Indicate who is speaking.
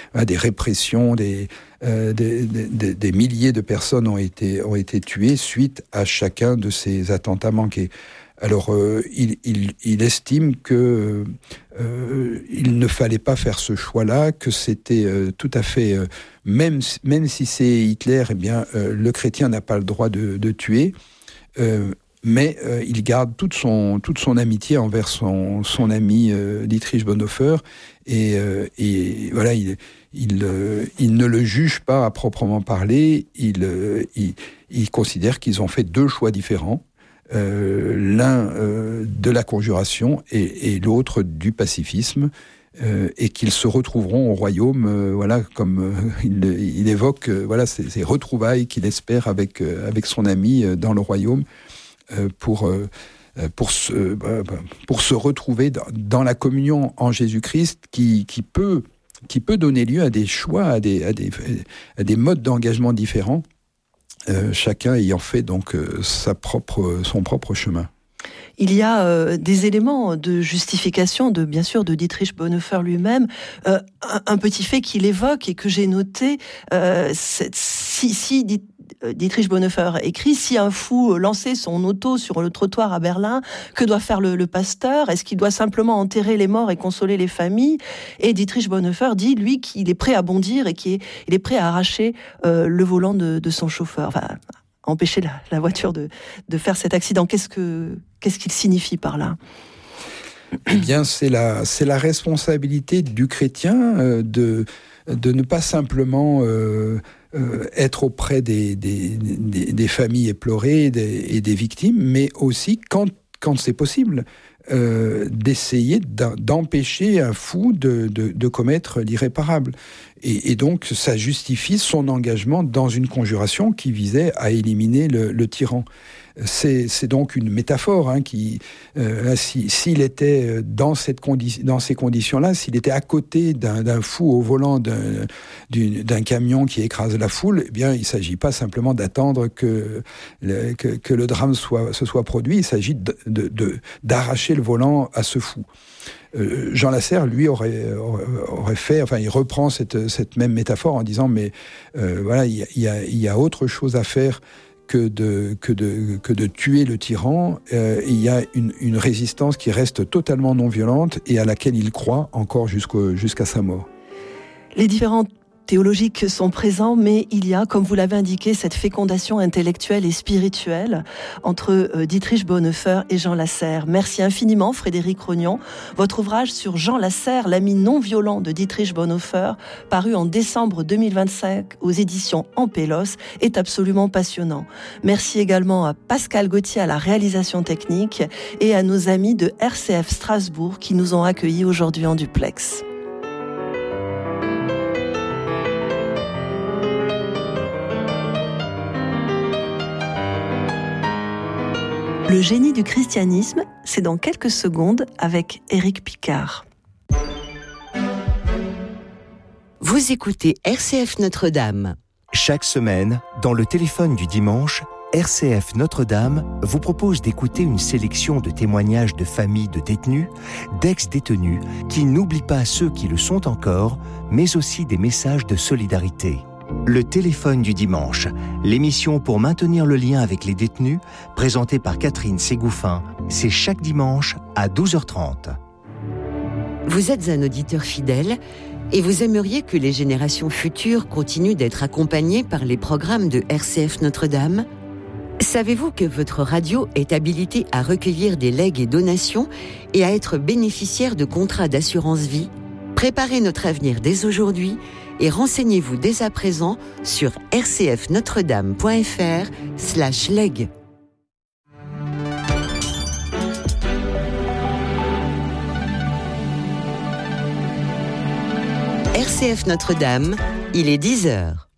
Speaker 1: des répressions, des milliers de personnes ont été tuées suite à chacun de ces attentats manqués. Alors, il estime que il ne fallait pas faire ce choix-là, que c'était tout à fait, même si c'est Hitler, eh bien, le chrétien n'a pas le droit de tuer, mais il garde toute son amitié envers son ami Dietrich Bonhoeffer, et voilà, il ne le juge pas à proprement parler, il considère qu'ils ont fait deux choix différents. L'un de la conjuration et l'autre du pacifisme, et qu'ils se retrouveront au royaume, voilà, comme il évoque, voilà, ces retrouvailles qu'il espère avec son ami dans le royaume, pour se retrouver dans la communion en Jésus-Christ qui peut donner lieu à des choix, à des modes d'engagement différents. Chacun ayant fait donc son propre chemin.
Speaker 2: Il y a des éléments de justification, bien sûr, de Dietrich Bonhoeffer lui-même. Un petit fait qu'il évoque et que j'ai noté, si Dietrich Bonhoeffer écrit: si un fou lançait son auto sur le trottoir à Berlin, que doit faire le pasteur? Est-ce qu'il doit simplement enterrer les morts et consoler les familles? Et Dietrich Bonhoeffer dit, lui, qu'il est prêt à bondir et qu'il est prêt à arracher le volant de son chauffeur, enfin, empêcher la voiture de faire cet accident. Qu'est-ce qu'il signifie par là?
Speaker 1: Eh bien, c'est la responsabilité du chrétien de ne pas simplement être auprès des familles éplorées et des victimes, mais aussi, quand c'est possible, d'essayer d'empêcher un fou de commettre l'irréparable. Et donc, ça justifie son engagement dans une conjuration qui visait à éliminer le tyran. C'est donc une métaphore qui, s'il était dans ces conditions-là, s'il était à côté d'un fou au volant d'un camion qui écrase la foule, eh bien, il ne s'agit pas simplement d'attendre que le drame se soit produit, il s'agit d'arracher le volant à ce fou. Jean Lasserre, lui, aurait fait, enfin, il reprend cette même métaphore en disant, mais voilà, il y a autre chose à faire que de tuer le tyran. Il y a une résistance qui reste totalement non violente et à laquelle il croit encore jusqu'à sa mort.
Speaker 2: Les différents théologiques sont présents, mais il y a, comme vous l'avez indiqué, cette fécondation intellectuelle et spirituelle entre Dietrich Bonhoeffer et Jean Lasserre. Merci infiniment, Frédéric Rognon. Votre ouvrage sur Jean Lasserre, l'ami non violent de Dietrich Bonhoeffer, paru en décembre 2025 aux éditions Ampélos, est absolument passionnant. Merci également à Pascal Gauthier à la réalisation technique et à nos amis de RCF Strasbourg qui nous ont accueillis aujourd'hui en duplex. Le génie du christianisme, c'est dans quelques secondes avec Éric Picard.
Speaker 3: Vous écoutez RCF Notre-Dame.
Speaker 4: Chaque semaine, dans le téléphone du dimanche, RCF Notre-Dame vous propose d'écouter une sélection de témoignages de familles de détenus, d'ex-détenus, qui n'oublient pas ceux qui le sont encore, mais aussi des messages de solidarité. Le téléphone du dimanche, l'émission pour maintenir le lien avec les détenus, présentée par Catherine Ségouffin, c'est chaque dimanche à 12h30.
Speaker 3: Vous êtes un auditeur fidèle et vous aimeriez que les générations futures continuent d'être accompagnées par les programmes de RCF Notre-Dame ? Savez-vous que votre radio est habilitée à recueillir des legs et donations et à être bénéficiaire de contrats d'assurance vie ? Préparez notre avenir dès aujourd'hui et renseignez-vous dès à présent sur rcfnotredame.fr/leg. RCF Notre-Dame, il est 10h.